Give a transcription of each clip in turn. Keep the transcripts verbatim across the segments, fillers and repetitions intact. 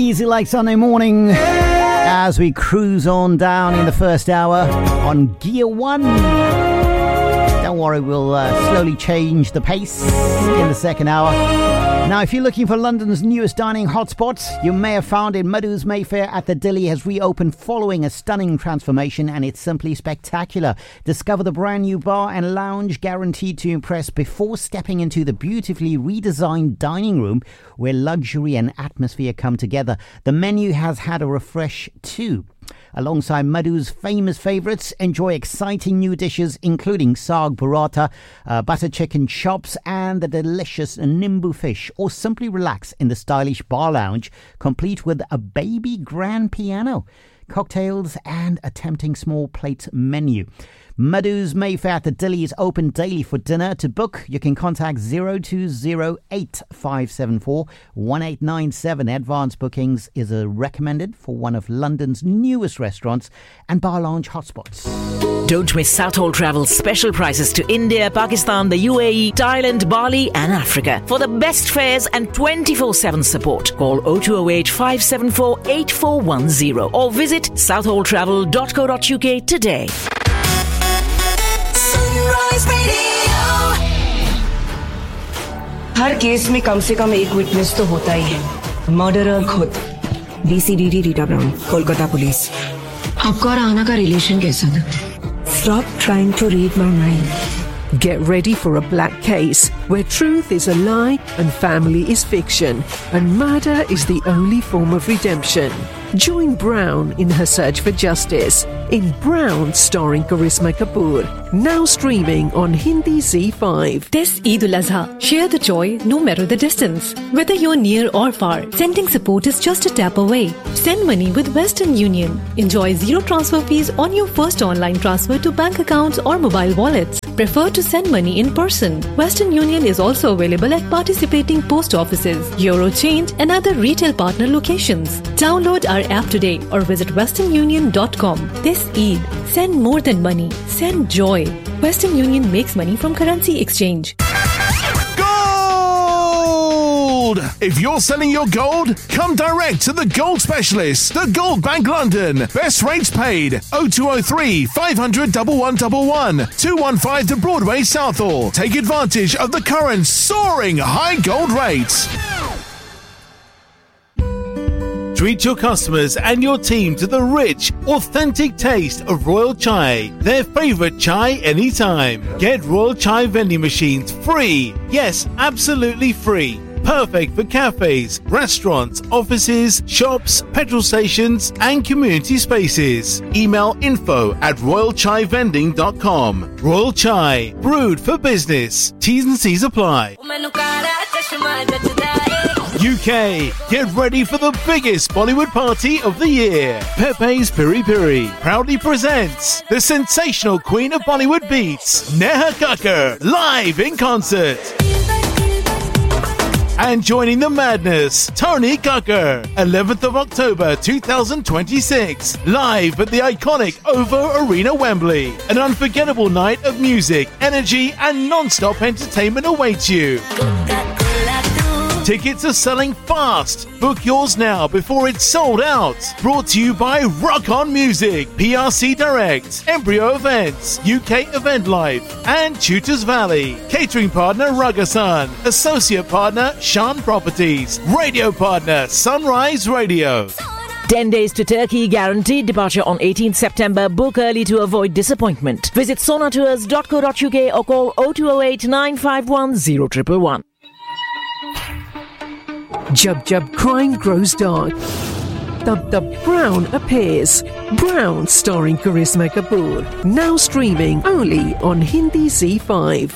easy like Sunday morning as we cruise on down in the first hour on Gear One. Don't worry, we'll uh, slowly change the pace in the second hour. Now, if you're looking for London's newest dining hotspots, you may have found it. Madhu's Mayfair at the Dilly has reopened following a stunning transformation, and it's simply spectacular. Discover the brand new bar and lounge guaranteed to impress before stepping into the beautifully redesigned dining room where luxury and atmosphere come together. The menu has had a refresh too. Alongside Madhu's famous favourites, enjoy exciting new dishes including saag burrata, uh, butter chicken chops and the delicious nimbu fish, or simply relax in the stylish bar lounge complete with a baby grand piano, cocktails and a tempting small plate menu. Madhu's Mayfair at the Dilly is open daily for dinner. To book, you can contact zero two zero eight five seven four one eight nine seven. Advance bookings is a recommended for one of London's newest restaurants and bar lounge hotspots. Don't miss Southall Travel's special prices to India, Pakistan, the U A E, Thailand, Bali and Africa. For the best fares and twenty-four seven support, call oh two oh eight five seven four eight four one oh or visit southall travel dot co dot uk today. Her case में कम से कम एक witness तो होता ही है। Murderer खुद, डीसीडीडी Rita brown, Kolkata police. आपका और आना का रिलेशन कैसा था? Stop trying to read my mind. Get ready for a black case where truth is a lie and family is fiction and murder is the only form of redemption. Join Brown in her search for justice in Brown starring Karisma Kapoor. Now streaming on Hindi Z five. This Eid ul-Azha, share the joy no matter the distance. Whether you're near or far, sending support is just a tap away. Send money with Western Union. Enjoy zero transfer fees on your first online transfer to bank accounts or mobile wallets. Prefer to send money in person. Western Union is also available at participating post offices, Eurochange and other retail partner locations. Download our app today or visit western union dot com. This Eid, send more than money. Send joy. Western Union makes money from currency exchange. Gold! If you're selling your gold, come direct to the Gold Specialist, the Gold Bank London. Best rates paid. oh two oh three five hundred one one one one, two one five to Broadway Southall. Take advantage of the current soaring high gold rates. Treat your customers and your team to the rich, authentic taste of Royal Chai, their favourite chai anytime. Get Royal Chai vending machines free. Yes, absolutely free. Perfect for cafes, restaurants, offices, shops, petrol stations and community spaces. Email info at royal chai vending dot com. Royal Chai, brewed for business. T's and C's apply. U K, get ready for the biggest Bollywood party of the year. Pepe's Piri Piri proudly presents the sensational queen of Bollywood beats, Neha Kakkar, live in concert. And joining the madness, Tony Kakkar, eleventh of October twenty twenty-six, live at the iconic OVO Arena, Wembley. An unforgettable night of music, energy and non-stop entertainment awaits you. Tickets are selling fast. Book yours now before it's sold out. Brought to you by Rock On Music, P R C Direct, Embryo Events, U K Event Life, and Tutors Valley. Catering partner Rugasan. Associate partner Shan Properties. Radio partner Sunrise Radio. ten days to Turkey, guaranteed departure on eighteenth September. Book early to avoid disappointment. Visit sonatours dot co dot uk or call oh two oh eight nine five one oh one one one. Jub Jub crime grows dark. Dub Dub Brown appears. Brown starring Karisma Kapoor. Now streaming only on Hindi Z five.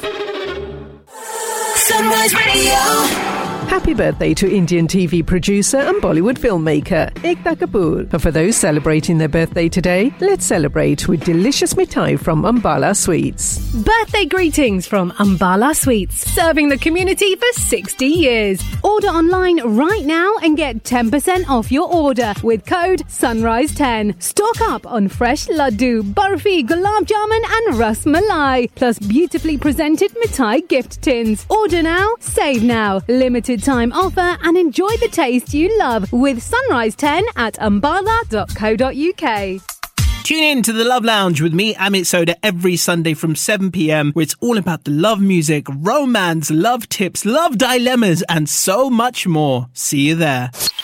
Sunrise Radio. Happy birthday to Indian T V producer and Bollywood filmmaker Ekta Kapoor. But for those celebrating their birthday today, let's celebrate with delicious mithai from Ambala Sweets. Birthday greetings from Ambala Sweets, serving the community for sixty years. Order online right now and get ten percent off your order with code sunrise ten. Stock up on fresh laddu, barfi, gulab jamun and ras malai, plus beautifully presented mithai gift tins. Order now, save now. Limited limited time offer and enjoy the taste you love with Sunrise ten at umbala dot co dot uk. Tune in to the Love Lounge with me, Amit Soda, every Sunday from seven p.m, where it's all about the love music, romance, love tips, love dilemmas, and so much more. See you there.